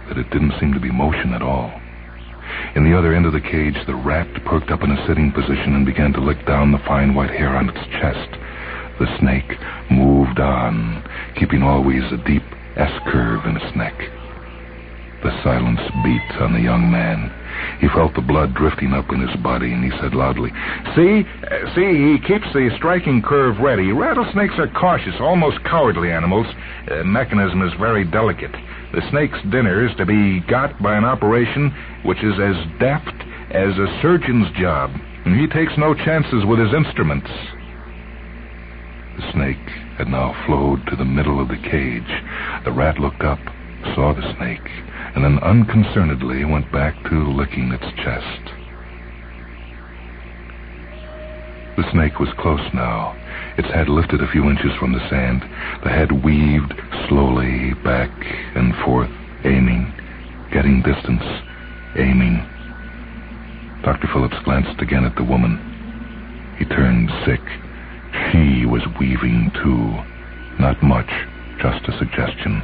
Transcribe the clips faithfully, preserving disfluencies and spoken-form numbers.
that it didn't seem to be motion at all. In the other end of the cage, the rat perked up in a sitting position and began to lick down the fine white hair on its chest. The snake moved on, keeping always a deep S-curve in its neck. The silence beat on the young man. He felt the blood drifting up in his body, and he said loudly, See? Uh, see, he keeps the striking curve ready. Rattlesnakes are cautious, almost cowardly animals. Uh, mechanism is very delicate. The snake's dinner is to be got by an operation which is as deft as a surgeon's job, and he takes no chances with his instruments. The snake had now flowed to the middle of the cage. The rat looked up, saw the snake, and then unconcernedly went back to licking its chest. The snake was close now. Its head lifted a few inches from the sand. The head weaved slowly back and forth, aiming, getting distance, aiming. Doctor Phillips glanced again at the woman. He turned sick. She was weaving, too. Not much, just a suggestion.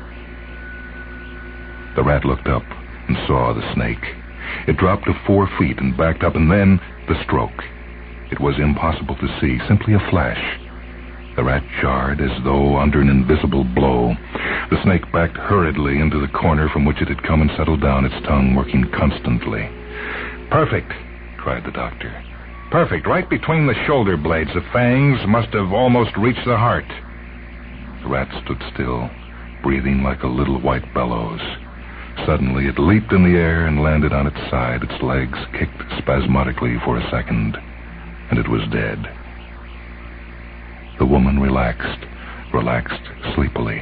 The rat looked up and saw the snake. It dropped to four feet and backed up, and then the stroke. It was impossible to see, simply a flash. The rat jarred as though under an invisible blow. The snake backed hurriedly into the corner from which it had come and settled down, its tongue working constantly. Perfect, cried the doctor. Perfect, right between the shoulder blades. The fangs must have almost reached the heart. The rat stood still, breathing like a little white bellows. Suddenly it leaped in the air and landed on its side. Its legs kicked spasmodically for a second, and it was dead. The woman relaxed, relaxed sleepily.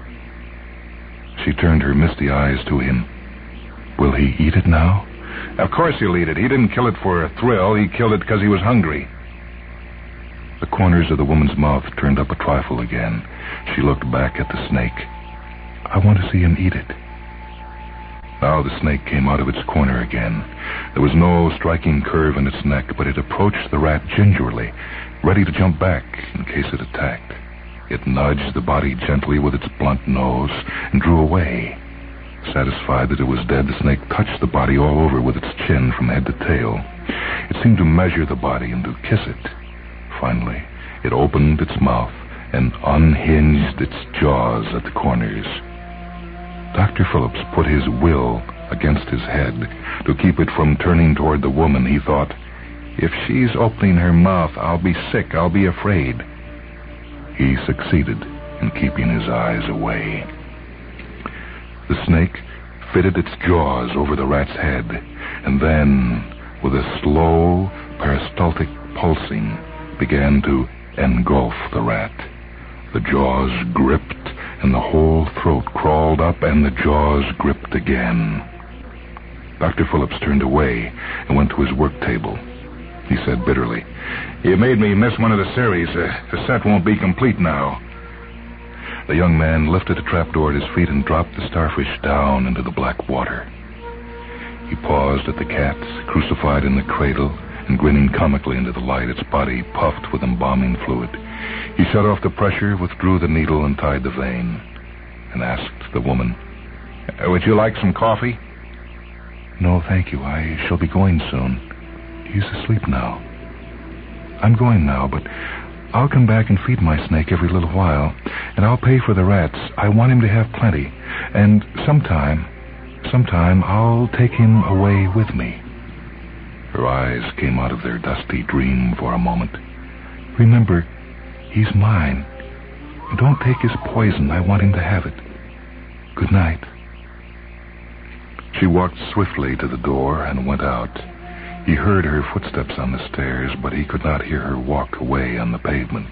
She turned her misty eyes to him. Will he eat it now? Of course he'll eat it. He didn't kill it for a thrill. He killed it because he was hungry. The corners of the woman's mouth turned up a trifle again. She looked back at the snake. I want to see him eat it. Now the snake came out of its corner again. There was no striking curve in its neck, but it approached the rat gingerly, ready to jump back in case it attacked. It nudged the body gently with its blunt nose and drew away. Satisfied that it was dead, the snake touched the body all over with its chin from head to tail. It seemed to measure the body and to kiss it. Finally, it opened its mouth and unhinged its jaws at the corners. Doctor Phillips put his will against his head to keep it from turning toward the woman. He thought, if she's opening her mouth, I'll be sick, I'll be afraid. He succeeded in keeping his eyes away. The snake fitted its jaws over the rat's head, and then, with a slow, peristaltic pulsing, began to engulf the rat. The jaws gripped, and the whole throat crawled up, and the jaws gripped again. Doctor Phillips turned away and went to his work table. He said bitterly, You made me miss one of the series. Uh, the set won't be complete now. The young man lifted a trapdoor at his feet and dropped the starfish down into the black water. He paused at the cat, crucified in the cradle, and grinning comically into the light, its body puffed with embalming fluid. He shut off the pressure, withdrew the needle, and tied the vein, and asked the woman, Would you like some coffee? No, thank you. I shall be going soon. He's asleep now. I'm going now, but I'll come back and feed my snake every little while, and I'll pay for the rats. I want him to have plenty, and sometime, sometime I'll take him away with me. Her eyes came out of their dusty dream for a moment. Remember, he's mine. Don't take his poison. I want him to have it. Good night. She walked swiftly to the door and went out. He heard her footsteps on the stairs, but he could not hear her walk away on the pavement.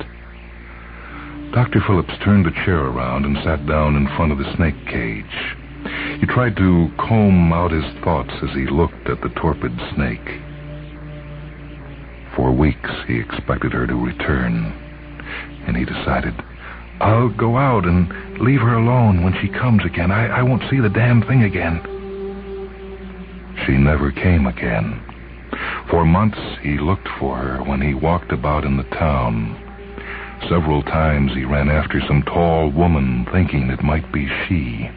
Doctor Phillips turned the chair around and sat down in front of the snake cage. He tried to comb out his thoughts as he looked at the torpid snake. For weeks he expected her to return, and he decided, I'll go out and leave her alone when she comes again. I, I won't see the damn thing again. She never came again. For months he looked for her when he walked about in the town. Several times he ran after some tall woman, thinking it might be she.